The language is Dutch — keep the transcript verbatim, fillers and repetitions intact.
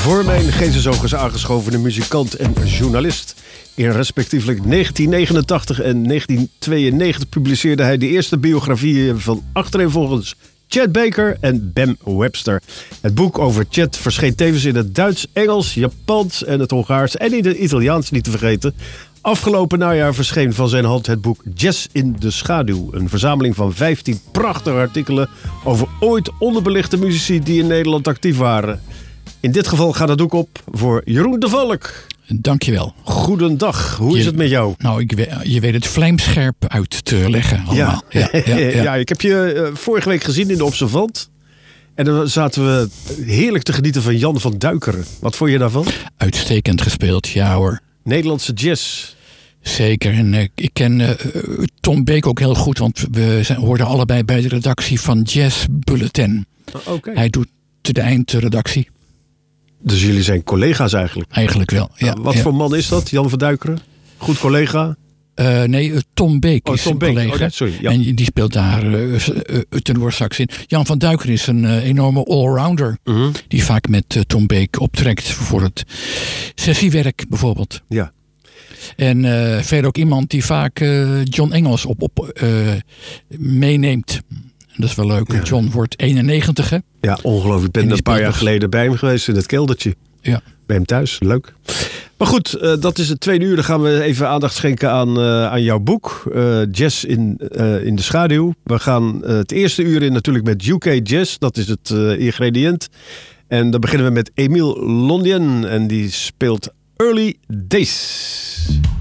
Voor mijn geesteshoog is aangeschoven de muzikant en journalist. In respectievelijk negentien negenentachtig en negentien tweeënnegentig publiceerde hij de eerste biografieën van achtereenvolgens Chet Baker en Bam Webster. Het boek over Chet verscheen tevens in het Duits, Engels, Japans en het Hongaars en in het Italiaans niet te vergeten. Afgelopen najaar verscheen van zijn hand het boek Jazz in de Schaduw. Een verzameling van vijftien prachtige artikelen over ooit onderbelichte muzici die in Nederland actief waren. In dit geval gaat het ook op voor Jeroen de Valk. Dankjewel. Goedendag, hoe is je, het met jou? Nou, ik weet, je weet het vlijmscherp uit te leggen allemaal. Ja, ja, ja, ja. ja ik heb je uh, vorige week gezien in de Observant. En dan zaten we heerlijk te genieten van Jan van Duikeren. Wat vond je daarvan? Uitstekend gespeeld, ja hoor. Nederlandse jazz. Zeker. En uh, ik ken uh, Tom Beek ook heel goed, want we zijn, hoorden allebei bij de redactie van Jazz Bulletin. Oh, okay. Hij doet de eindredactie. Dus jullie zijn collega's eigenlijk? Eigenlijk wel, ja. Nou, wat ja. voor man is dat, Jan van Duikeren? Goed collega? Uh, nee, Tom Beek oh, is Tom een Beek. collega. Oh, ja, sorry, ja. En die speelt daar uh, uh, ten woordstraks in. Jan van Duikeren is een uh, enorme allrounder. Uh-huh. Die vaak met uh, Tom Beek optrekt voor het sessiewerk bijvoorbeeld. Ja. En uh, verder ook iemand die vaak uh, John Engels op, op uh, meeneemt. Dat is wel leuk. Ja. John wordt eenennegentig, hè? Ja, ongelooflijk. Ik ben een paar jaar geleden bij hem geweest in het keldertje. Ja. Bij hem thuis. Leuk. Maar goed, uh, dat is het tweede uur. Dan gaan we even aandacht schenken aan, uh, aan jouw boek. Uh, Jazz in, uh, in de Schaduw. We gaan uh, het eerste uur in natuurlijk met U K Jazz. Dat is het uh, ingrediënt. En dan beginnen we met Emile Londien. En die speelt Early Days.